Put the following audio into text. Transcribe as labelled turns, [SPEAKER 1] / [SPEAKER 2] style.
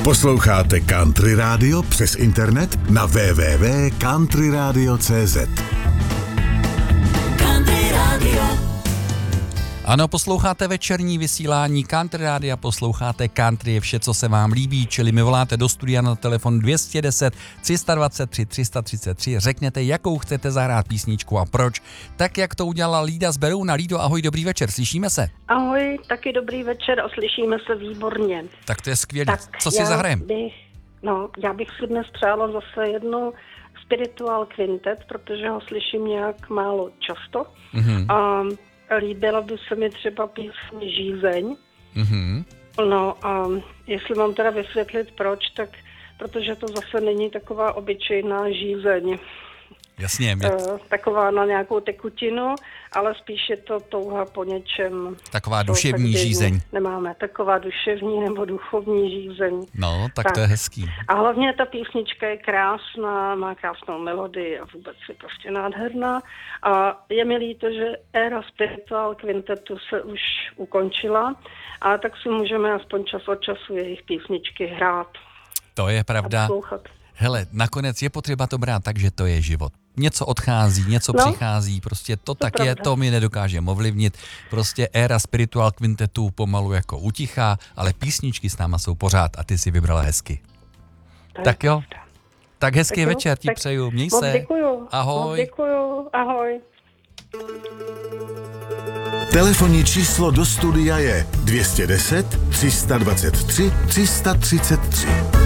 [SPEAKER 1] Posloucháte Country Radio přes internet na www.countryradio.cz.
[SPEAKER 2] Country Radio.
[SPEAKER 3] Ano, posloucháte večerní vysílání Country Rádia, posloucháte Country je vše, co se vám líbí, čili mi voláte do studia na telefon 210 323 333, řekněte, jakou chcete zahrát písničku a proč, tak jak to udělala Lída z Berouna. Lído, ahoj, dobrý večer, slyšíme se?
[SPEAKER 4] Ahoj, taky dobrý večer a slyšíme se výborně.
[SPEAKER 3] Tak to je skvělé. Co si zahrajem?
[SPEAKER 4] Já bych si dnes přála zase jednu Spiritual Quintet, protože ho slyším nějak málo často.
[SPEAKER 3] Mm-hmm.
[SPEAKER 4] A líbila by se mi třeba píseň Žízeň.
[SPEAKER 3] Mm-hmm.
[SPEAKER 4] No a jestli mám teda vysvětlit proč, tak protože to zase není taková obyčejná žízeň.
[SPEAKER 3] Jasně.
[SPEAKER 4] Taková na nějakou tekutinu, ale spíš je to touha po něčem.
[SPEAKER 3] Taková duševní žízeň.
[SPEAKER 4] Nemáme taková duševní nebo duchovní žízeň.
[SPEAKER 3] No, tak to je hezký.
[SPEAKER 4] A hlavně ta písnička je krásná, má krásnou melodii a vůbec je prostě nádherná. A je mi líto, že éra Spiritual Quintetu se už ukončila, a tak si můžeme aspoň čas od času jejich písničky hrát.
[SPEAKER 3] To je pravda. Hele, nakonec je potřeba to brát tak, že to je život. Něco odchází, něco přichází, prostě to tak je, to my nedokážeme ovlivnit. Prostě éra Spiritual Quintetu pomalu jako utichá, ale písničky s náma jsou pořád a ty si vybrala hezky. Tak jo, tak hezký večer ti přeju, měj se.
[SPEAKER 4] Děkuju.
[SPEAKER 3] Ahoj.
[SPEAKER 4] Děkuju, ahoj.
[SPEAKER 1] Telefonní číslo do studia je 210 323 333.